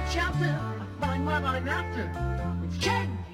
shelter, I find what I'm after. It's change.